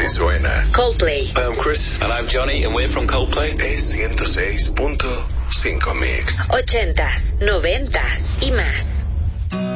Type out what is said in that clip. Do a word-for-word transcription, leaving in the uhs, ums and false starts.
Así suena Coldplay. I'm Chris. And I'm Johnny, and we're from Coldplay. Es ciento seis punto cinco Mix. Ochentas, noventas y más.